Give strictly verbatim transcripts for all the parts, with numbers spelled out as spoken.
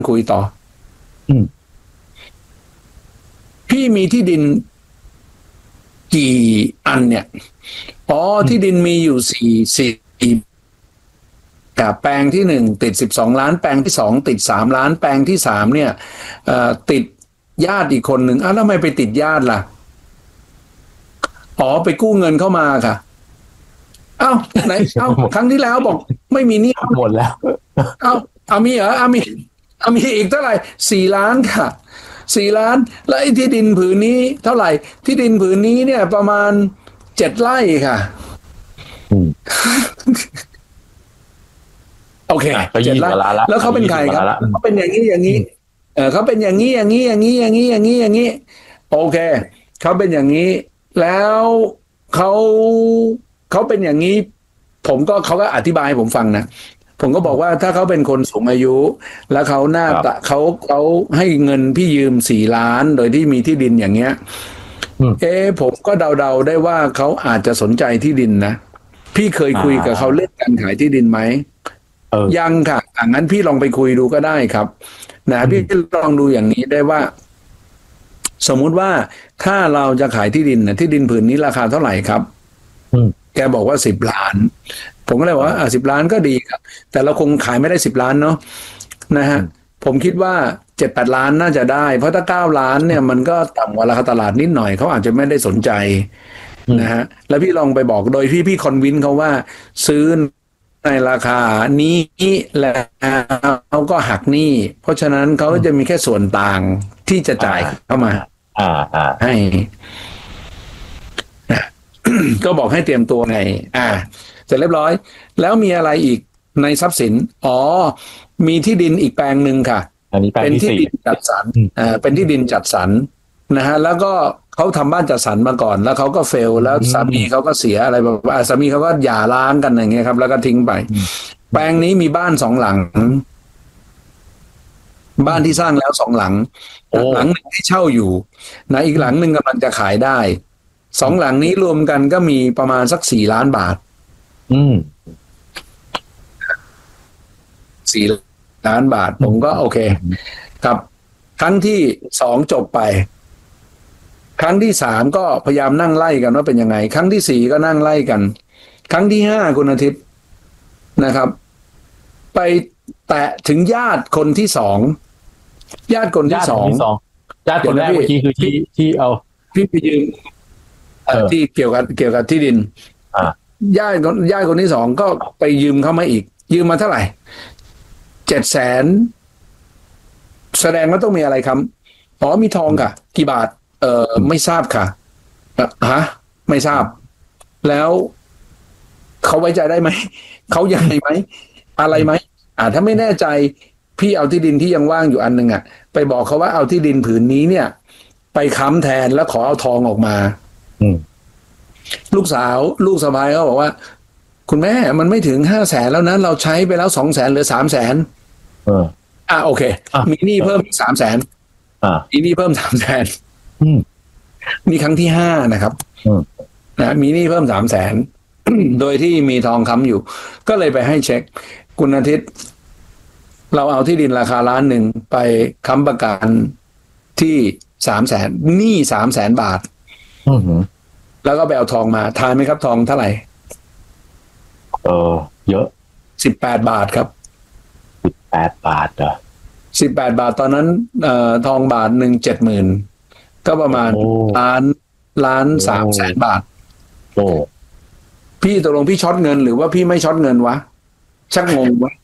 คุยต่ออืมพี่มีที่ดินกี่อันเนี่ยอ๋อที่ดินมีอยู่สี่สี่กับแปลงที่หนึ่งติดสิบสองล้านแปลงที่สองติดสามล้านแปลงที่สามเนี่ยเอ่อติดญาติอีกคนหนึ่งอ้าวแล้วทำไมไปติดญาติล่ะอ๋อไปกู้เงินเข้ามาค่ะเอ้าไหนเอ้าครั้งที่แล้วบอกไม่มีหนี้หมดแล้วเอ้าเอามีเหรอเอามีเอามีอีกเท่าไหร่สี่ล้านค่ะสี่ล้านแล้วไอ้ที่ดินผืนนี้เท่าไหร่ที่ดินผืนนี้เนี่ยประมาณเจ็ดไร่ค่ะอืมโอเคก็ยี่สิบกว่าล้านละแล้วเขาเป็นใครครับละเขาเป็นอย่างนี้อย่างนี้เออเขาเป็นอย่างนี้อย่างนี้อย่างนี้อย่างนี้อย่างนี้อย่างนี้โอเคเขาเป็นอย่างนี้แล้วเขาเขาเป็นอย่างนี้ผมก็เขาก็อธิบายให้ผมฟังนะผมก็บอกว่าถ้าเขาเป็นคนสูงอายุ แล้วเขาหน้าตาเขาเขาให้เงินพี่ยืมสี่ล้านโดยที่มีที่ดินอย่างเงี้ยเอ๊ผมก็เดาๆได้ว่าเขาอาจจะสนใจที่ดินนะพี่เคยคุยกับเขาเรื่องการขายที่ดินไหมยังค่ะอ่ะงั้นพี่ลองไปคุยดูก็ได้ครับนะพี่ลองดูอย่างนี้ได้ว่า สมมุติว่าถ้าเราจะขายที่ดินนะที่ดินผืนนี้ราคาเท่าไหร่ครับแกบอกว่าสิบล้านผมก็เลยบอกว่าอ่ะสิบล้านก็ดีครับแต่เราคงขายไม่ได้สิบล้านเนาะนะฮะผมคิดว่าเจ็ดแปดล้านน่าจะได้เพราะถ้าเก้าล้านเนี่ยมันก็ต่ำกว่าราคาตลาดนิดหน่อยเขาอาจจะไม่ได้สนใจนะฮะแล้วพี่ลองไปบอกโดยพี่พี่คอนวินเขาว่าซื้อในราคานี้แล้วก็หักหนี้เพราะฉะนั้นเขาจะมีแค่ส่วนต่างที่จะจ่ายเข้ามาอ่าอ่าให้ก็บอกให้เตรียมตัวไงอ่าเสร็จเรียบร้อยแล้วมีอะไรอีกในทรัพย์สินอ๋อมีที่ดินอีกแปลงหนึ่งค่ะอันนี้แปลงที่สี่เป็นที่ดินจัดสรรอ่าเป็นที่ดินจัดสรรนะฮะแล้วก็เขาทำบ้านจัดสรรมาก่อนแล้วเขาก็เฟลแล้วสามีเขาก็เสียอะไรแบบว่าสามีเขาก็หย่าร้างกันอย่างเงี้ยครับแล้วก็ทิ้งไปแปลงนี้มีบ้านสองหลังบ้านที่สร้างแล้วสองหลังหลังหนึ่งที่เช่าอยู่นะอีกหลังหนึ่งกำลังจะขายได้สองหลังนี้รวมกันก็มีประมาณสักสี่ล้านบาทอืมสี่ล้านบาทผมก็โอเคครับครั้งที่สองจบไปครั้งที่สามก็พยายามนั่งไล่กันว่าเป็นยังไงครั้งที่สี่ก็นั่งไล่กันครั้งที่ห้าคุณอาทิตย์นะครับไปแตะถึงญาติคนที่สองญาติคนที่สองญาติคนแรกเมื่อกี้คือที่ที่เอาพี่ไปยืมที่เกี่ยวกับเกี่ยวกับที่ดินญาติญาติคนที่สองก็ไปยืมเข้ามาอีกยืมมาเท่าไหร่เจ็ดแสนแสดงว่าต้องมีอะไรครับอ๋อมีทองค่ะกี่บาทเออไม่ทราบค่ะฮะไม่ทราบแล้วเขาไว้ใจได้ไหมเขายังไงไหมอะไรไหมอ่าถ้าไม่แน่ใจพี่เอาที่ดินที่ยังว่างอยู่อันหนึ่งอ่ะไปบอกเขาว่าเอาที่ดินผืนนี้เนี่ยไปค้ำแทนแล้วขอเอาทองออกมาลูกสาวลูกสะใภ้เขาบอกว่าคุณแม่มันไม่ถึงห้าแสนแล้วนะเราใช้ไปแล้วสองแสนเหลือสามแสนเอออ่าโอเคมีหนี้เพิ่มอีกสามแสนอ่ามีหนี้เพิ่มสามแสนมีครั้งที่ห้านะครับนะมีหนี้เพิ่มสามแสนโดยที่มีทองค้ำอยู่ก็เลยไปให้เช็คคุณอาทิตย์เราเอาที่ดินราคาล้านหนึ่งไปค้ำประกันที่สามแสนหนี้สามแสนบาทแล้วก็ไปเอาทองมาทายไหมครับทองเท่าไหร่เออเยอะสิบแปดบาทครับสิบแปดบาทเหรอสิบแปดบาทตอนนั้นเอ่อทองบาทหนึ่งเจ็ดหมื่นก็ประมาณล้านล้านสามแสนบาทโอ้พี่ตกลงพี่ช็อตเงินหรือว่าพี่ไม่ช็อตเงินวะชักงงวะ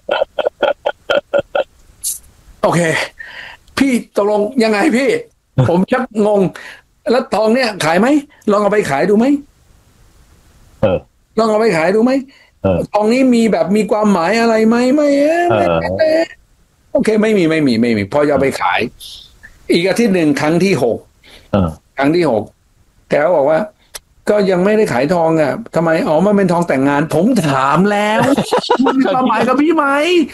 โอเคพี่ตกลงยังไงพี่ผมชักงงแล้วทองเนี่ยขายไหมลองเอาไปขายดูไหมเออลองเอาไปขายดูไหมทองนี้มีแบบมีความหมายอะไรไหมไม่เออโอเคไม่มีไม่มีไม่มีพอจะเอาไปขายอีกอาทิตย์หนึ่งครั้งที่หกครั้งที่หกแกก็บอกว่าก็ยังไม่ได้ขายทองอ่ะทำไมอ๋อมันเป็นทองแต่งงานผมถามแล้วมันมีความหมายกับพี่ไหม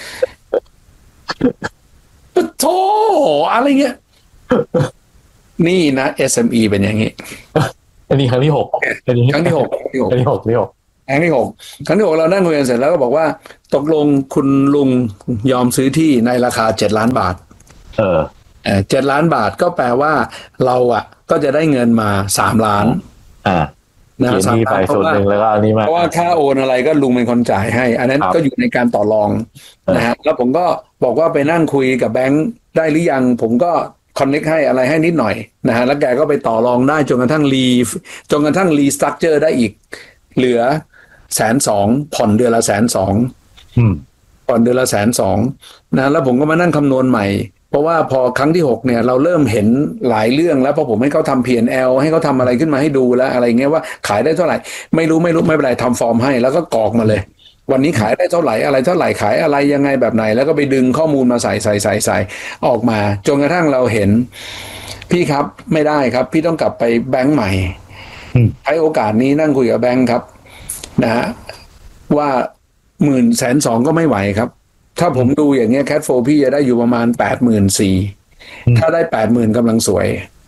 โธ่อะไรเงี้ยนี่นะ เอส เอ็ม อี เป็นอย่างนี้อันนี้ครั้งที่หกครั้งที่หกครั้งที่หกครั้งที่หกที่หกครั้งที่หกครั้งที่หกเรานั่งคุยกันเสร็จแล้วก็บอกว่าตกลงคุณลุงยอมซื้อที่ในราคาเจ็ดล้านบาทเออเออเจ็ดล้านบาทก็แปลว่าเราอ่ะก็จะได้เงินมาสามล้านอ่านะสามล้านเพราะว่าเพราะว่าค่าโอนอะไรก็ลุงเป็นคนจ่ายให้อันนั้นก็อยู่ในการต่อรองนะฮะแล้วผมก็บอกว่าไปนั่งคุยกับแบงค์ได้หรือยังผมก็คอนเนคให้อะไรให้นิดหน่อยนะฮะแล้วแกก็ไปต่อรองได้จนกระทั่งรีจนกระทั่งรีสตรัคเจอร์ได้อีกเหลือแสนสองผ่อนเดือนละแสนสองผ่อนเดือนละแสนสองนะแล้วผมก็มานั่งคำนวณใหม่เพราะว่าพอครั้งที่หกเนี่ยเราเริ่มเห็นหลายเรื่องแล้วพอผมให้เขาทำ พี แอนด์ แอล ให้เขาทำอะไรขึ้นมาให้ดูแล้วอะไรเงี้ยว่าขายได้เท่าไหร่ไม่รู้ไม่รู้ไม่เป็นไรทำฟอร์มให้แล้วก็กรอกมาเลยวันนี้ขายได้เท่าไหร่อะไรเท่าไหร่ขายอะไรยังไงแบบไหนแล้วก็ไปดึงข้อมูลมาใส่ใส่ใส่ใส่ออกมาจนกระทั่งเราเห็นพี่ครับไม่ได้ครับพี่ต้องกลับไปแบงก์ใหม่ใช้โอกาสนี้นั่งคุยกับแบงก์ครับนะฮะว่าหมื่นแสนสองก็ไม่ไหวครับถ้าผมดูอย่างเงี้ยแคทโฟพี่จะได้อยู่ประมาณแปดหมื่นสี่ถ้าได้แปดหมื่นกำลังสวย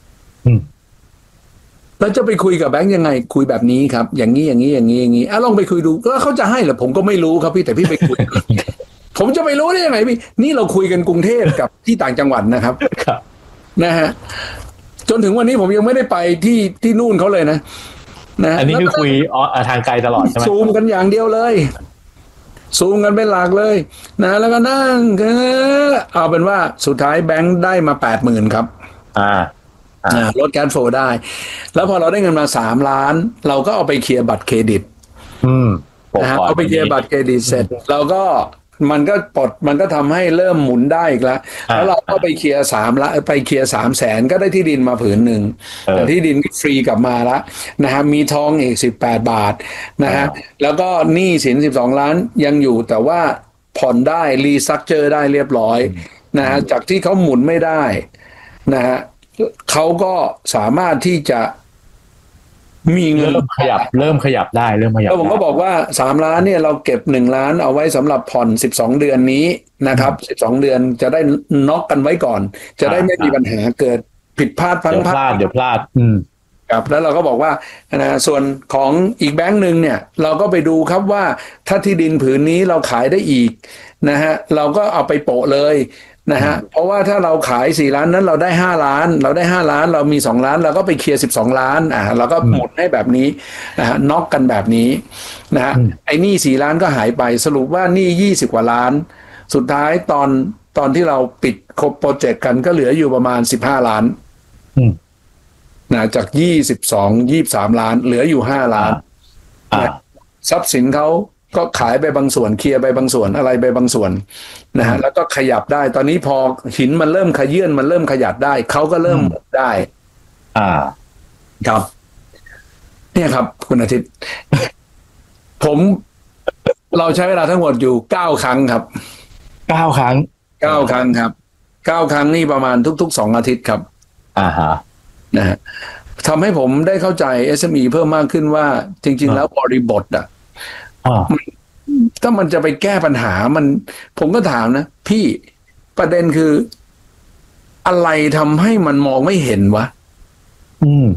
แล้วจะไปคุยกับแบงค์ยังไงคุยแบบนี้ครับอย่างนี้อย่างนี้อย่างนี้อย่างนี้อ่ะลองไปคุยดูแล้วเขาจะให้เหรอผมก็ไม่รู้ครับพี่แต่พี่ไปคุย ผมจะไปรู้ได้ยังไงพี่นี่เราคุยกันกรุงเทพกับที่ต่างจังหวัดนะครับนะฮะจนถึงวันนี้ผมยังไม่ได้ไปที่ที่นู่นเขาเลยนะนะอันนี้คือคุยอ๋อทางไกลตลอดใช่ไหมซูมกันอย่างเดียวเลยซูมกันเป็นหลักเลยนะแล้วก็นั่งเอาเป็นว่าสุดท้ายแบงค์ได้มาแปดหมื่นครับอ่าลดการโฟได้แล้วพอเราได้เงินมาสามล้านเราก็เอาไปเคลียร์บัตรเครดิตอืมนะฮะเอาไปเคลียร์บัตรเครดิตเสร็จเราก็มันก็ปลดมันก็ทำให้เริ่มหมุนได้อีกแล้วแล้วเราก็ไปเคลียร์สามละไปเคลียร์สามแสนก็ได้ที่ดินมาผืนหนึ่งแต่ที่ดินก็ฟรีกลับมาละนะฮะมีทองอีกสิบแปดบาทนะฮะแล้วก็หนี้สินสิบสองล้านยังอยู่แต่ว่าผ่อนได้รีสตรัคเจอร์ได้เรียบร้อยนะฮะจากที่เขาหมุนไม่ได้นะฮะเขาก็สามารถที่จะมีเงินเริ่มขยับเริ่มขยับได้เริ่มขยับแล้วผมก็บอกว่าสามล้านเนี่ยเราเก็บหนึ่งล้านเอาไว้สำหรับผ่อนสิบสองเดือนนี้นะครับสิบสองเดือนจะได้น็อกกันไว้ก่อนจะได้ไม่มีปัญหาเกิดผิดพลาดพลั้งพลาดเดี๋ยวพลาดอืมครับแล้วเราก็บอกว่านะส่วนของอีกแบงค์หนึ่งเนี่ยเราก็ไปดูครับว่าถ้าที่ดินผืนนี้เราขายได้อีกนะฮะเราก็เอาไปโปะเลยนะฮะเพราะว่าถ้าเราขายสี่ล้านนั้นเราได้ห้าล้านเราได้ห้าล้านเรามีสองล้านเราก็ไปเคลียร์สิบสองล้านอ่าเราก็หมดให้แบบนี้นะฮะน็อกกันแบบนี้นะฮะไอ้หนี้สี่ล้านก็หายไปสรุปว่าหนี้ยี่สิบกว่าล้านสุดท้ายตอนตอนที่เราปิดครบโปรเจกต์กันก็เหลืออยู่ประมาณสิบห้าล้านนะจากยี่สิบสองยี่สิบสามล้านเหลืออยู่ห้าล้านทรัพย์สินเขาก็ขายไปบางส่วนเคลียร์ไปบางส่วนอะไรไปบางส่วนนะฮะแล้วก็ขยับได้ตอนนี้พอหินมันเริ่มขยื่นมันเริ่มขยับได้เขาก็เริ่มหมดได้อ่าครับเนี่ยครับคุณอาทิตย์ผมเราใช้เวลาทั้งหมดอยู่เก้าครั้งครับเก้าครั้งเก้าครั้งครับเก้าครั้งนี่ประมาณทุกๆสองอาทิตย์ครับอ่าฮะนะฮะทำให้ผมได้เข้าใจ เอส เอ็ม อี เพิ่มมากขึ้นว่าจริงๆแล้วบริบทอ่ะถ้ามันจะไปแก้ปัญหามันผมก็ถามนะพี่ประเด็นคืออะไรทำให้มันมองไม่เห็นวะอืม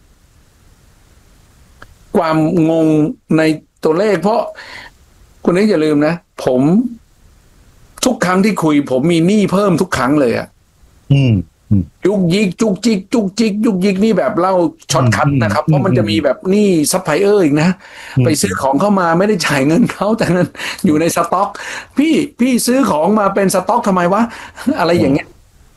ความงงในตัวเลขเพราะคุณนี่อย่าลืมนะผมทุกครั้งที่คุยผมมีหนี้เพิ่มทุกครั้งเลยอ่ะอืมยุกยิกจุกจิกจุกจิกยุกยิกนี่แบบเล่าช็อตคัทนะครับเพราะมันจะมีแบบหนี้ซัพพลายเออร์อีกนะไปซื้อของเข้ามาไม่ได้จ่ายเงินเขาแต่นั้นอยู่ในสต็อกพี่พี่ซื้อของมาเป็นสต็อกทำไมวะอะไรอย่างเงี้ย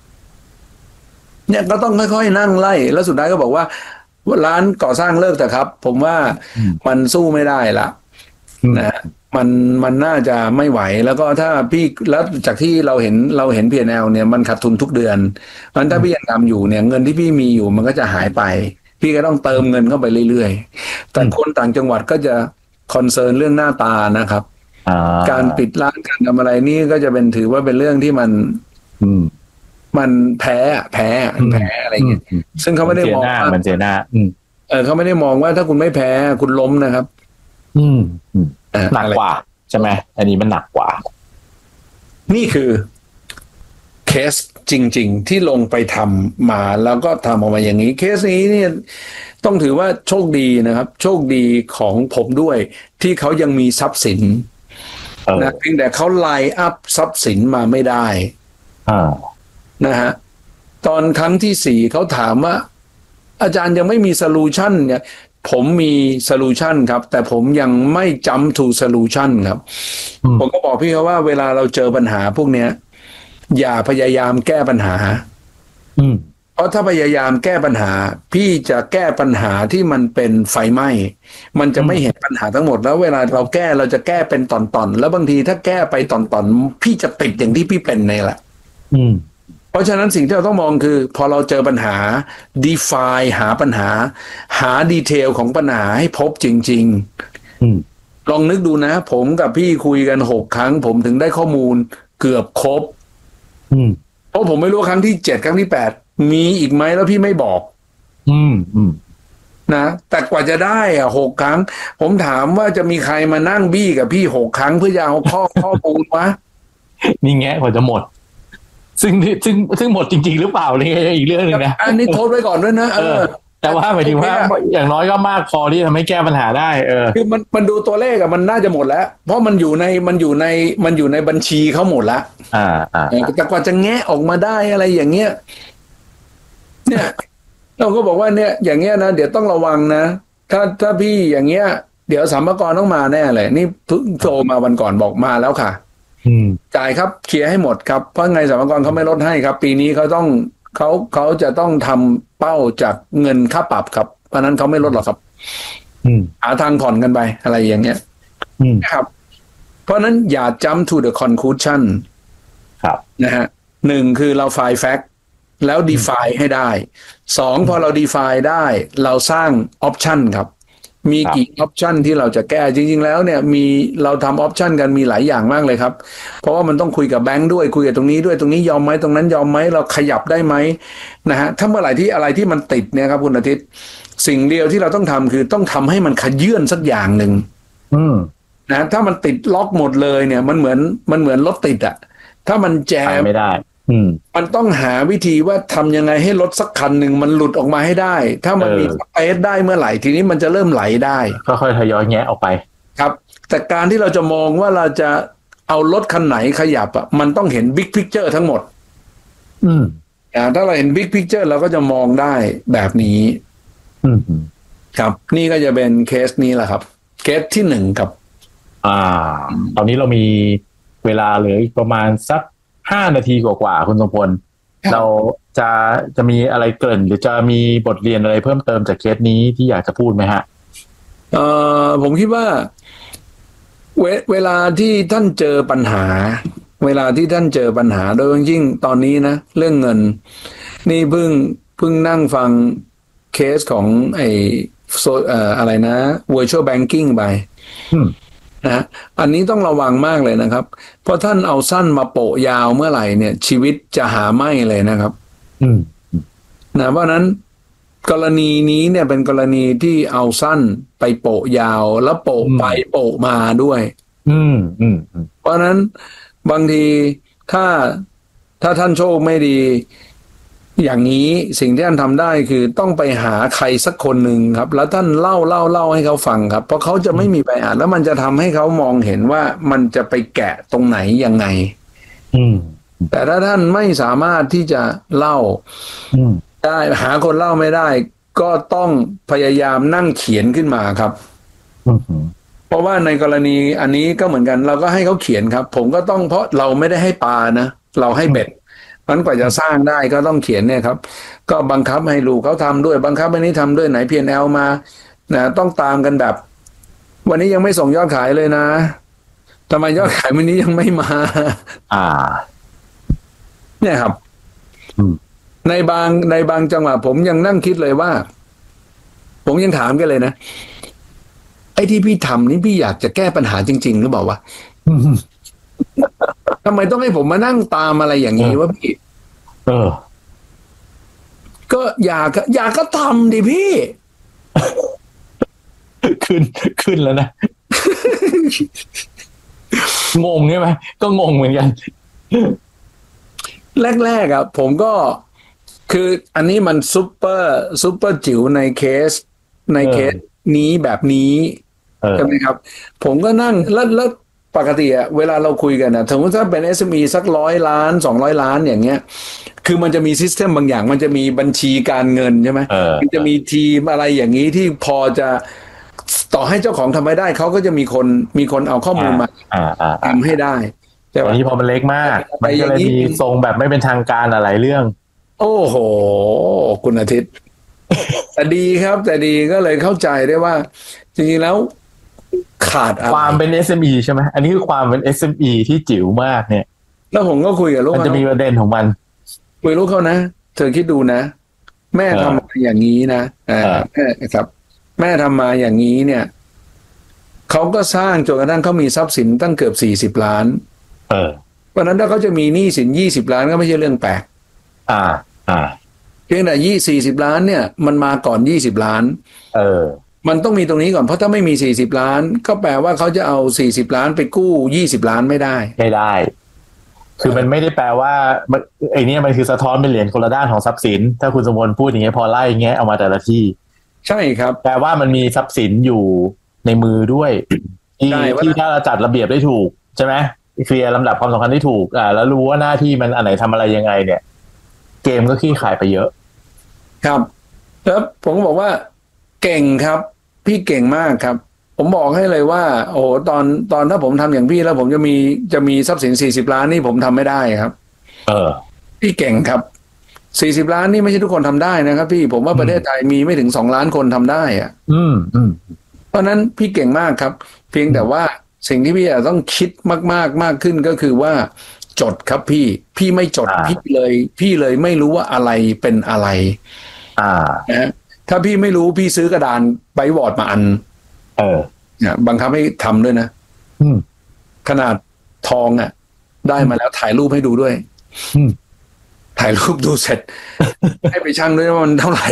เนี่ยก็ต้องค่อยๆนั่งไล่แล้วสุดท้ายก็บอกว่าร้านก่อสร้างเลิกแต่ครับผมว่ามันสู้ไม่ได้ละนะมันมันน่าจะไม่ไหวแล้วก็ถ้าพี่แล้วจากที่เราเห็นเราเห็น พี แอนด์ แอล เนี่ยมันขาดทุนทุกเดือนมันถ้าพี่ยังทำอยู่เนี่ยเงินที่พี่มีอยู่มันก็จะหายไปพี่ก็ต้องเติมเงินเข้าไปเรื่อยๆแต่คนต่างจังหวัดก็จะคอนเซิร์นเรื่องหน้าตานะครับการปิดร้านการทำอะไรนี่ก็จะเป็นถือว่าเป็นเรื่องที่มันมันแพ้แพ้แพ้อะไรเงี้ยซึ่งเขาไม่ได้มองว่ามันเจน่าเออเขาไม่ได้มองว่าถ้าคุณไม่แพ้คุณล้มนะครับอืมหนักกว่าใช่ไหมอันนี้มันหนักกว่านี่คือเคสจริงๆที่ลงไปทำมาแล้วก็ทำออกมาอย่างนี้เคสนี้เนี่ยต้องถือว่าโชคดีนะครับโชคดีของผมด้วยที่เขายังมีทรัพย์สินนะเพียงแต่เขาไลน์อัพทรัพย์สินมาไม่ได้นะฮะตอนครั้งที่สี่เขาถามว่าอาจารย์ยังไม่มีโซลูชันเนี่ยผมมีโซลูชันครับแต่ผมยังไม่จำ to solution ครับผมก็บอกพี่เขาว่าเวลาเราเจอปัญหาพวกเนี้ยอย่าพยายามแก้ปัญหาเพราะถ้าพยายามแก้ปัญหาพี่จะแก้ปัญหาที่มันเป็นไฟไหม้มันจะไม่เห็นปัญหาทั้งหมดแล้วเวลาเราแก้เราจะแก้เป็นตอนๆแล้วบางทีถ้าแก้ไปตอนๆพี่จะติดอย่างที่พี่เป็นนี่แหละเพราะฉะนั้นสิ่งที่เราต้องมองคือพอเราเจอปัญหา define หาปัญหาหาดีเทลของปัญหาให้พบจริงๆลองนึกดูนะผมกับพี่คุยกันหกครั้งผมถึงได้ข้อมูลเกือบครบเพราะผมไม่รู้ครั้งที่เจ็ดครั้งที่แปดมีอีกไหมแล้วพี่ไม่บอกนะแต่กว่าจะได้อ่ะหกครั้งผมถามว่าจะมีใครมานั่งบี้กับพี่หกครั้งเพื่อจะเอาข้อข้อมูลวะนี่แงะกว่าจะหมดซึ่งซึ่งซึ่งหมดจริงๆหรือเปล่านี่อีกเรื่องนึงนะอันนี้โทษไว้ก่อนด้วยนะเออแต่ว่าหมายถึงว่าอย่างน้อยก็มากพอที่ทำให้แก้ปัญหาได้เออคือมันมันดูตัวเลขอะมันน่าจะหมดแล้วเพราะมันอยู่ในมันอยู่ในมันอยู่ในบัญชีเขาหมดแล้วอ่าอ่าแต่กว่าจะแงะออกมาได้อะไรอย่างเงี้ยเนี่ยเราก็บอกว่าเนี่ยอย่างเงี้ยนะเดี๋ยวต้องระวังนะถ้าถ้าพี่อย่างเงี้ยเดี๋ยวสรรพากรต้องมาแน่เลยนี่เพิ่งโทรมาวันก่อนบอกมาแล้วค่ะจ่ายครับเคลียร์ให้หมดครับเพราะไงสรรพากรเขาไม่ลดให้ครับปีนี้เขาต้องเขาเขาจะต้องทำเป้าจากเงินค่าปรับครับเพราะนั้นเขาไม่ลดหรอกครับหาทางผ่อนกันไปอะไรอย่างเงี้ยนะครับเพราะนั้นอย่า jump to the conclusion ครับนะฮะหนึ่งคือเรา find fact แล้ว define ให้ได้สองพอเรา define ได้เราสร้าง option ครับมีกี่ option ที่เราจะแก้จริงๆแล้วเนี่ยมีเราทำ option กันมีหลายอย่างมากเลยครับเพราะว่ามันต้องคุยกับแบงค์ด้วยคุยกับตรงนี้ด้วยตรงนี้ยอมไหมตรงนั้นยอมไหมเราขยับได้ไหมนะฮะถ้าเมื่อไหร่ที่อะไรที่มันติดเนี่ยครับคุณอาทิตย์สิ่งเดียวที่เราต้องทำคือต้องทำให้มันขยื่นสักอย่างหนึ่งนะถ้ามันติดล็อกหมดเลยเนี่ยมันเหมือนมันเหมือนรถติดอะถ้ามันแจมไม่ได้มันต้องหาวิธีว่าทำยังไงให้รถสักคันหนึ่งมันหลุดออกมาให้ได้ถ้ามันมีสเปซได้เมื่อไหร่ทีนี้มันจะเริ่มไหลได้ก็ค่อยทยอยแงะออกไปครับแต่การที่เราจะมองว่าเราจะเอารถคันไหนขยับอ่ะมันต้องเห็นบิ๊กพิกเจอร์ทั้งหมดอืมอ่าถ้าเราเห็นบิ๊กพิกเจอร์เราก็จะมองได้แบบนี้อืมครับนี่ก็จะเป็นเคสนี้แหละครับเคสที่หนึ่งครับอ่าตอนนี้เรามีเวลาเหลืออีกประมาณสักห้านาทีกว่าๆคุณทรงพลเราจะจะมีอะไรเกริ่นหรือจะมีบทเรียนอะไรเพิ่มเติมจากเคสนี้ที่อยากจะพูดไหมฮะเอ่อผมคิดว่าเวเวลาที่ท่านเจอปัญหาเวลาที่ท่านเจอปัญหาโดยยิ่งตอนนี้นะเรื่องเงินนี่เพิ่งเพิ่งนั่งฟังเคสของไอ้โซเอ่ออะไรนะ virtual banking ไปนะอันนี้ต้องระวังมากเลยนะครับเพราะท่านเอาสั้นมาโปะยาวเมื่อไหร่เนี่ยชีวิตจะหาไม่เลยนะครับนะเพราะนั้นกรณีนี้เนี่ยเป็นกรณีที่เอาสั้นไปโปะยาวแล้วโปะไปโปะมาด้วยอืมอืมเพราะนั้นบางทีถ้าถ้าท่านโชคไม่ดีอย่างนี้สิ่งที่ท่านทำได้คือต้องไปหาใครสักคนหนึ่งครับแล้วท่านเล่าเล่าเล่าให้เขาฟังครับเพราะเขาจะไม่มีไปอ่านแล้วมันจะทำให้เขามองเห็นว่ามันจะไปแกะตรงไหนยังไงแต่ถ้าท่านไม่สามารถที่จะเล่าได้หาคนเล่าไม่ได้ก็ต้องพยายามนั่งเขียนขึ้นมาครับเพราะว่าในกรณีอันนี้ก็เหมือนกันเราก็ให้เขาเขียนครับผมก็ต้องเพราะเราไม่ได้ให้ปลานะเราให้เบ็ดมันกว่าจะสร้างได้ก็ต้องเขียนเนี่ยครับก็บังคับให้ลูกเขาทำด้วยบังคับอันนี้ทำด้วยไหน พี แอนด์ แอล มานะต้องตามกันแบบวันนี้ยังไม่ส่งยอดขายเลยนะทำไมยอดขายวันนี้ยังไม่มาอ่าเนี่ยครับในบางในบางจังหวะผมยังนั่งคิดเลยว่าผมยังถามกันเลยนะไอ้ที่พี่ทำนี่พี่อยากจะแก้ปัญหาจริงๆหรือเปล่าวะทำไมต้องให้ผมมานั่งตามอะไรอย่างนี้วะพี่เออก็อยากอยากก็ทำดิพี่ขึ้นขึ้นแล้วนะงงใช่ไหมก็งงเหมือนกันแรกๆอ่ะผมก็คืออันนี้มันซุปเปอร์ซุปเปอร์จิ๋วในเคสในเคสนี้แบบนี้ใช่ไหมครับผมก็นั่งแล้วแล้วปกติอะเวลาเราคุยกันนะสมมติถ้าเป็น เอส เอ็ม อี สักร้อยล้านสองร้อยล้านอย่างเงี้ยคือมันจะมีซิสเต็มบางอย่างมันจะมีบัญชีการเงินใช่ไหมมันจะมีทีมอะไรอย่างนี้ที่พอจะต่อให้เจ้าของทำไม่ได้เขาก็จะมีคนมีคนเอาข้อมูลมาทำให้ได้แต่วันนี้พอมันเล็กมากมันก็เลยมีทรงแบบไม่เป็นทางการอะไรเรื่องโอ้โหคุณอาทิตย์แต่ดีครับแต่ดีก็เลยเข้าใจได้ว่าจริงๆแล้วขาดอะไรความเป็น เอส เอ็ม อี ใช่ไหมอันนี้คือความเป็น เอส เอ็ม อี ที่จิ๋วมากเนี่ยแล้วผมก็คุยกับลูกมันจะมีประเด็นของมันคุยลูกเขานะเธอคิดดูนะแม่ทำมาอย่างนี้นะแม่ครับแม่ทำมาอย่างนี้เนี่ยเขาก็สร้างจนกระทั่งเขามีทรัพย์สินตั้งเกือบสี่สิบล้านเออเพราะนั้นถ้าเขาจะมีหนี้สินยี่สิบล้านก็ไม่ใช่เรื่องแปลกอ่าอ่าเพียงแต่ยี่สี่สิบล้านเนี่ยมันมาก่อนยี่สิบล้านเออมันต้องมีตรงนี้ก่อนเพราะถ้าไม่มีสี่สิบล้านก็แปลว่าเขาจะเอาสี่สิบล้านไปกู้ยี่สิบล้านไม่ได้ไม่ได้คือมันไม่ได้แปลว่าไอ้นี่มันคือสะท้อนเป็นเหรียญคนละด้านของทรัพย์สินถ้าคุณสมบูรณ์พูดอย่างเงี้ยพอไล่อย่างเงี้ยเอามาแต่ละที่ใช่ครับแปลว่ามันมีทรัพย์สินอยู่ในมือด้วยที่ที่ถ้าเราจัดระเบียบได้ถูกใช่ไหมเคลียร์ลำดับความสำคัญได้ถูกอ่าแล้วรู้ว่าหน้าที่มันอันไหนทำอะไรยังไงเนี่ยเกมก็ขี้ขายไปเยอะครับแล้วผมก็บอกว่าเก่งครับพี่เก่งมากครับผมบอกให้เลยว่าโอ้โหตอนตอนถ้าผมทำอย่างพี่แล้วผมจะมีจะมีทรัพย์สินสี่สิบล้านนี่ผมทำไม่ได้ครับเออพี่เก่งครับสี่สิบล้านนี่ไม่ใช่ทุกคนทำได้นะครับพี่ผมว่าประเทศไทยมีไม่ถึงสองล้านคนทำได้อ่ะอืมอืมเพราะนั้นพี่เก่งมากครับเพียงแต่ว่าสิ่งที่พี่ต้องคิดมากๆมากขึ้นก็คือว่าจดครับพี่พี่ไม่จดพี่เลยพี่เลยไม่รู้ว่าอะไรเป็นอะไรอ่านะถ้าพี่ไม่รู้พี่ซื้อกระดานไบวอร์ดมาอันเออเนี่ยบังคับให้ทำด้วยนะอืมขนาดทองอ่ะได้มาแล้วถ่ายรูปให้ดูด้วยอืมถ่ายรูปดูเสร็จให้ไปชั่งด้วยว่ามันเท่าไหร่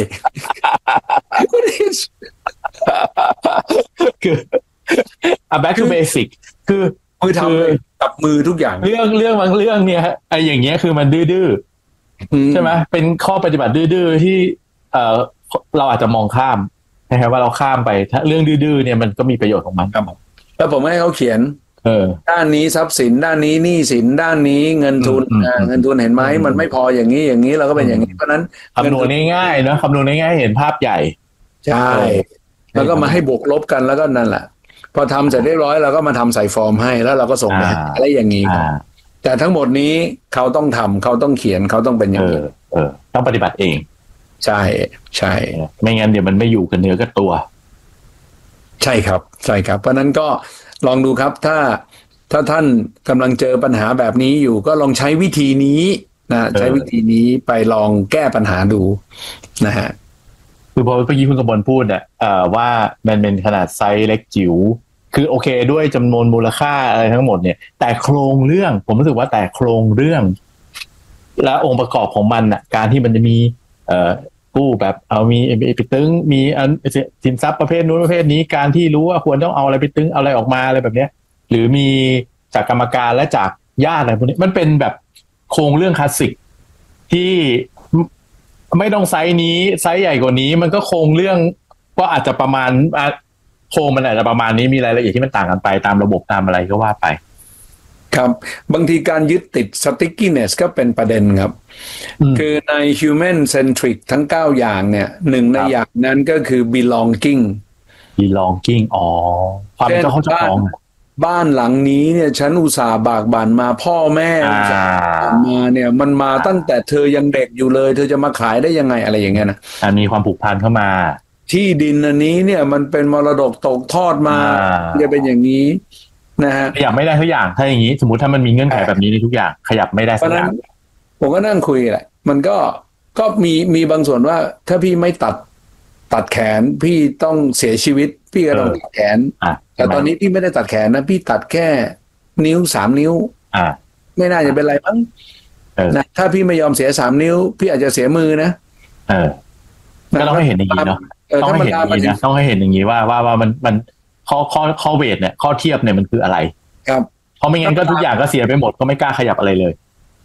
คืออ่ะ back to basic คือมือทำกับมือทุกอย่างเรื่องเรื่องบางเรื่องเนี่ยไอ้อย่างเงี้ยคือมันดื้อๆใช่ไหมเป็นข้อปฏิบัติดื้อๆที่เอ่อเราอาจจะมองข้ามนะครับว่าเราข้ามไปถ้าเรื่องดื้อๆเนี่ยมันก็มีประโยชน์ของมันครับแล้วผมให้เขาเขียนเออด้านนี้ทรัพย์สินด้านนี้หนี้สินด้านนี้เงินทุนเงินทุนเห็นไหมมันไม่พออย่างนี้อย่างนี้เราก็เป็นอย่างนี้เพราะนั้นคำนวณง่ายๆเนาะคำนวณง่ายๆเห็นภาพใหญ่ใช่แล้วก็มาให้บวกลบกันแล้วก็นั่นแหละพอทำเสร็จเรียบร้อยเราก็มาทำใส่ฟอร์มให้แล้วเราก็ส่งไปอะไรอย่างนี้แต่ทั้งหมดนี้เขาต้องทำเขาต้องเขียนเขาต้องเป็นอย่างนี้เออต้องปฏิบัติเองใช่ใช่ไม่งั้นเดี๋ยวมันไม่อยู่กันเนื้อกับตัวใช่ครับใช่ครับเพราะนั้นก็ลองดูครับถ้าถ้าท่านกำลังเจอปัญหาแบบนี้อยู่ก็ลองใช้วิธีนี้นะใช้วิธีนี้ไปลองแก้ปัญหาดูนะฮะคือพอเมื่อกี้คุณกมลพูดเนี่ยว่ามันเป็นขนาดไซส์เล็กจิ๋วคือโอเคด้วยจำนวนมูลค่าอะไรทั้งหมดเนี่ยแต่โครงเรื่องผมรู้สึกว่าแต่โครงเรื่องและองค์ประกอบของมันน่ะการที่มันจะมีเอ่อกู้แบบเอามีไปตึงมีสินทรัพย์ประเภทนู้นประเภทนี้การที่รู้ว่าควรต้องเอาอะไรไปตึงเอาอะไรออกมาอะไรแบบเนี้ยหรือมีจากกรรมการและจากญาติอะไรพวกนี้มันเป็นแบบโครงเรื่องคลาสสิกที่ไม่ต้องไซส์นี้ไซส์ใหญ่กว่านี้มันก็โครงเรื่องก็อาจจะประมาณโครงมันอาจจะประมาณนี้มีรายละเอียดที่มันต่างกันไปตามระบบตามอะไรก็ว่าไปครับบางทีการยึดติด stickiness ก็เป็นประเด็นครับคือใน human centric ทั้งเก้าอย่างเนี่ยหนึ่งในอย่างนั้นก็คือ belonging belonging อ๋อความเป็นเจ้าของเจ้าของบ้านหลังนี้เนี่ยฉันอุตส่าห์บากบั่นมาพ่อแม่มาเนี่ยมันมาตั้งแต่เธอยังเด็กอยู่เลยเธอจะมาขายได้ยังไงอะไรอย่างเงี้ยนะมีความผูกพันเข้ามาที่ดินอันนี้เนี่ยมันเป็นมรดกตกทอดมาจะเป็นอย่างนี้นะฮะขยับไม่ได้ทุกอย่างถ้าอย่างนี้สมมติถ้ามันมีเงื่อนไขแบบนี้ในทุกอย่างขยับไม่ได้สักอย่างผมก็นั่งคุยแหละมันก็ก็มีมีบางส่วนว่าถ้าพี่ไม่ตัดตัดแขนพี่ต้องเสียชีวิตพี่ก็ต้องตัดแขนแต่ตอนนี้พี่ไม่ได้ตัดแขนนะพี่ตัดแค่นิ้วสามนิ้วไม่น่าจะเป็นไรมั้งนะถ้าพี่ไม่ยอมเสียสามนิ้วพี่อาจจะเสียมือนะเออก็ต้องให้เห็นอย่างนี้เนาะต้องให้เห็นอย่างนี้นะต้องให้เห็นอย่างนี้ว่าว่าว่ามันมันข้อข้อข้อเวทเนี่ยข้อเทียบเนี่ยมันคืออะไรครับเพราะไม่งั้นก็ทุกอย่างก็เสียไปหมดก็ไม่กล้าขยับอะไรเลย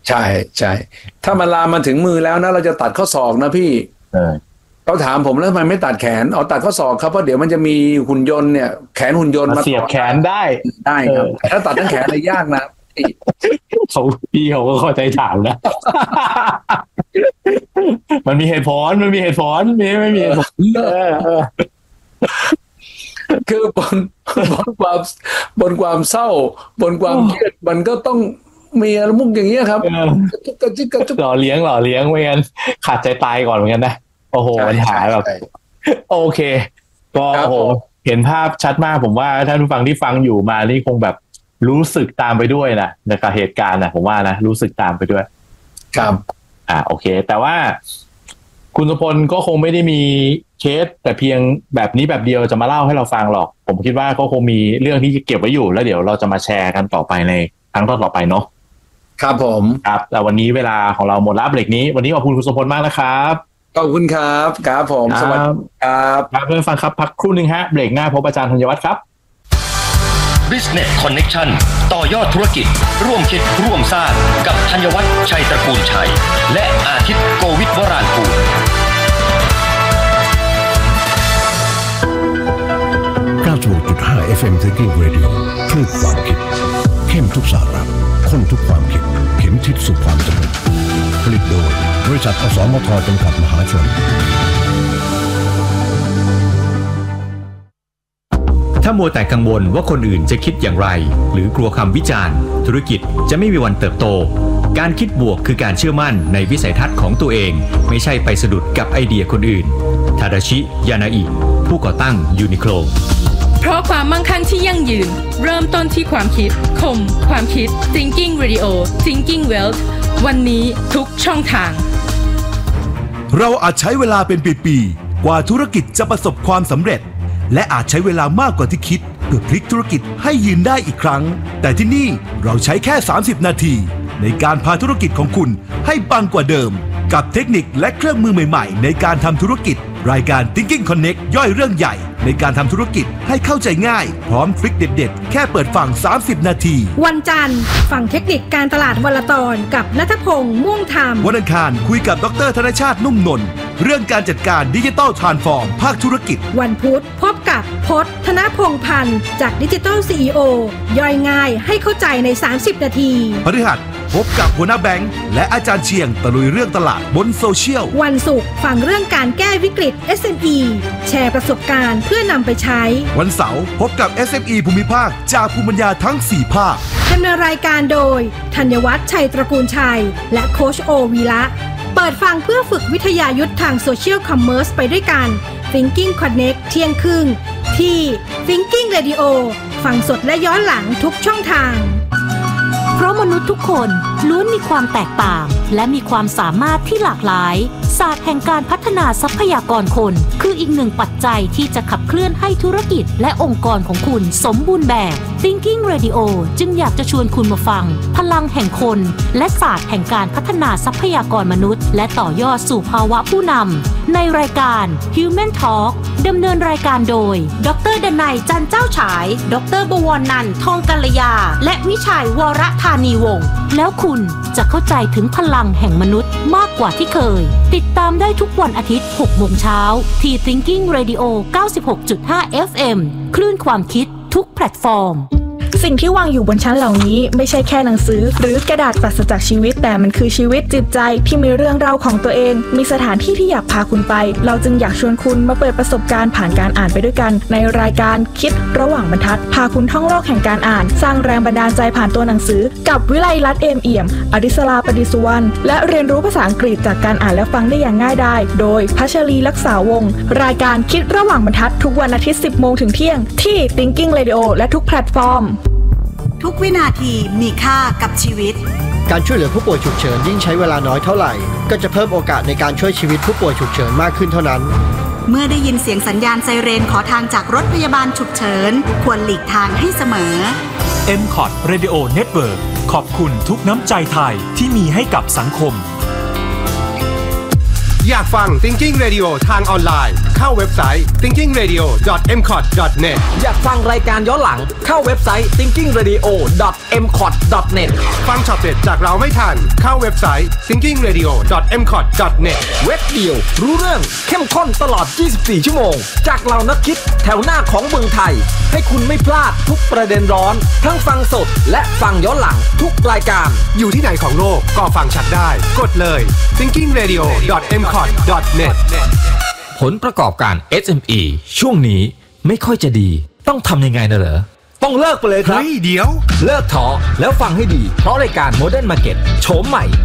ใช่ใช่ถ้ามันลามมาถึงมือแล้วนะเราจะตัดข้อศอกนะพี่เขาถามผมแล้วทำไมไม่ตัดแขนเอาตัดข้อศอกครับเพราะเดี๋ยวมันจะมีหุ่นยนต์เนี่ยแขนหุ่นยนต์มาเสียบแขนได้ได้ครับถ้าตัดทั้งแขนเลยยากนะเขาพี่เขาก็เข้าใจถามนะมันมีเหตุผลมันมีเหตุผลไม่ไม่มีเหตุผลคือบนบนความบนความเศร้าบนความเครียดมันก็ต้องมีอารมณ์อย่างเงี้ยครับกระจิกกระจุกหล่อเลี้ยงหล่อเลี้ยงไม่งั้นขาดใจตายก่อนเหมือนกันนะโอ้โหมันหายแบบโอเคก็โอ้โหเห็นภาพชัดมากผมว่าท่านผู้ฟังที่ฟังอยู่มานี่คงแบบรู้สึกตามไปด้วยนะในเหตุการณ์นะผมว่านะรู้สึกตามไปด้วยครับอ่าโอเคแต่ว่าคุณสุพลก็คงไม่ได้มีเคสแต่เพียงแบบนี้แบบเดียวจะมาเล่าให้เราฟังหรอกผมคิดว่าก็คงมีเรื่องที่เก็บไว้อยู่แล้วเดี๋ยวเราจะมาแชร์กันต่อไปในครั้งต่อไปเนาะครับผมครับแต่วันนี้เวลาของเราหมดแล้วเบรกนี้วันนี้ขอบคุณคุณสุพลมากนะครับขอบคุณครับครับผมสวัสดีครับครับเพื่อนฟังครับพักครู่นึงฮะเบรกหน้าพบอาจารย์ธัญวัฒน์ครับ Business Connection ต่อยอดธุรกิจร่วมคิดร่วมสร้างกับธัญวัฒน์ชัยตระกูลชัยและอาทิตย์โกวิทวรางกูลเก้าสิบหกจุดห้า เอฟ เอ็ม Thinking Radio คลื่นความคิดเข้มทุกสาระข้นทุกความคิดเข็มทิศสู่ความสำเร็จผลิตโดยบริษัทอสมทจำกัดมหาชนถ้ามัวแต่กังวลว่าคนอื่นจะคิดอย่างไรหรือกลัวคำวิจารณ์ธุรกิจจะไม่มีวันเติบโตการคิดบวกคือการเชื่อมั่นในวิสัยทัศน์ของตัวเองไม่ใช่ไปสะดุดกับไอเดียคนอื่นทาดาชิยานาอิผู้ก่อตั้งยูนิโคลเพราะความมั่งคั่งที่ยั่งยืนเริ่มต้นที่ความคิดคมความคิด Thinking Radio Thinking Wealth วันนี้ทุกช่องทางเราอาจใช้เวลาเป็นปีๆกว่าธุรกิจจะประสบความสำเร็จและอาจใช้เวลามากกว่าที่คิดเพื่อพลิกธุรกิจให้ยืนได้อีกครั้งแต่ที่นี่เราใช้แค่สามสิบนาทีในการพาธุรกิจของคุณให้ปังกว่าเดิมกับเทคนิคและเครื่องมือใหม่ๆในการทำธุรกิจรายการ Thinking Connect ย่อยเรื่องใหญ่ในการทำธุรกิจให้เข้าใจง่ายพร้อมทริคเด็ดๆแค่เปิดฟังสามสิบนาทีวันจันทร์ฟังเทคนิคการตลาดวันละตอนกับณัฐพงษ์ม่วงธรรมวันอังคารคุยกับดร.ธนชาตินุ่มนนท์เรื่องการจัดการดิจิทัลทรานส์ฟอร์มภาคธุรกิจวันพุธพบกับพจน์ธนพงษ์พันธ์จากดิจิทัล ซี อี โอ ย่อยง่ายให้เข้าใจในสามสิบนาทีพฤหัสพบกับหัวหน้าแบงค์และอาจารย์เชียงตะลุยเรื่องตลาดบนโซเชียลวันศุกร์ฟังเรื่องการแก้วิกฤต เอส เอ็ม อี แชร์ประสบการณ์เพื่อนำไปใช้วันเสาร์พบกับ เอส เอ็ม อี ภูมิภาคจากภูมิปัญญาทั้งสี่ภาคดำเนินรายการโดยธัญวัฒน์ชัยตระกูลชัยและโค้ชโอวีระเปิดฟังเพื่อฝึกวิทยายุทธทางโซเชียลคอมเมอร์สไปด้วยกัน Thinking Connect เที่ยงครึ่งที่ Thinking Radio ฟังสดและย้อนหลังทุกช่องทางเพราะมนุษย์ทุกคนล้วนมีความแตกต่างและมีความสามารถที่หลากหลายศาสตร์แห่งการพัฒนาทรัพยากรคนคืออีกหนึ่งปัจจัยที่จะขับเคลื่อนให้ธุรกิจและองค์กรของคุณสมบูรณ์แบบ Thinking Radio จึงอยากจะชวนคุณมาฟังพลังแห่งคนและศาสตร์แห่งการพัฒนาทรัพยากรมนุษย์และต่อยอดสู่ภาวะผู้นำในรายการ Human Talk ดำเนินรายการโดยดร.ดนัยจันเจ้าฉายดร.บวรนันท์ทองกัลยาและวิชัยวรธานีวงศ์แล้วคุณจะเข้าใจถึงพลังแห่งมนุษย์มากกว่าที่เคยติดตามได้ทุกวันอาทิตย์ หกโมงเช้าที่ Thinking Radio เก้าสิบหกจุดห้า เอฟ เอ็ม คลื่นความคิดทุกแพลตฟอร์มสิ่งที่วางอยู่บนชั้นเหล่านี้ไม่ใช่แค่หนังสือหรือกระดาษปราศจากชีวิตแต่มันคือชีวิตจิตใจที่มีเรื่องราวของตัวเองมีสถานที่ที่อยากพาคุณไปเราจึงอยากชวนคุณมาเปิดประสบการณ์ผ่านการอ่านไปด้วยกันในรายการคิดระหว่างบรรทัดพาคุณท่องโลกแห่งการอ่านสร้างแรงบันดาลใจผ่านตัวหนังสือกับวิไลรัตน์เอมเอี่ยมอดิศราปดิสุวรรณและเรียนรู้ภาษาอังกฤษจากการอ่านและฟังได้อย่างง่ายดายโดยพัชรีรักษาวงศ์รายการคิดระหว่างบรรทัดทุกวันอาทิตย์ สิบโมงถึงเที่ยงที่ Thinking Radio และทุกแพลตฟอร์มทุกวินาทีมีค่ากับชีวิตการช่วยเหลือผู้ป่วยฉุกเฉินยิ่งใช้เวลาน้อยเท่าไหร่ก็จะเพิ่มโอกาสในการช่วยชีวิตผู้ป่วยฉุกเฉินมากขึ้นเท่านั้นเมื่อได้ยินเสียงสัญญาณไซเรนขอทางจากรถพยาบาลฉุกเฉินควรหลีกทางให้เสมอเอ็ม คอท Radio Network ขอบคุณทุกน้ำใจไทยที่มีให้กับสังคมอยากฟัง Thinking Radio ทางออนไลน์เข้าเว็บไซต์ ทิงกิ้งเรดิโอ ดอท เอ็ม ซี โอ ที ดอท เน็ตอยากฟังรายการย้อนหลังเข้าเว็บไซต์ ทิงกิ้งเรดิโอ ดอท เอ็ม ซี โอ ที ดอท เน็ตฟังช็อตเด็ดจากเราไม่ทันเข้าเว็บไซต์ ทิงกิ้งเรดิโอ ดอท เอ็ม ซี โอ ที ดอท เน็ตเว็บเดียวรู้เรื่องเข้มข้นตลอดยี่สิบสี่ชั่วโมงจากเหล่านักคิดแถวหน้าของเมืองไทยให้คุณไม่พลาดทุกประเด็นร้อนทั้งฟังสดและฟังย้อนหลังทุกรายการอยู่ที่ไหนของโลกก็ฟังชัดได้กดเลย ทิงกิ้งเรดิโอ ดอท เอ็ม ซี โอ ที ดอท เน็ตผลประกอบการ เอส เอ็ม อี ช่วงนี้ไม่ค่อยจะดีต้องทำยังไงนะเหรอต้องเลิกไปเลยครับเฮ้ยเดี๋ยวเลิกท้อแล้วฟังให้ดีเพราะรายการ Modern Market โฉมใหม่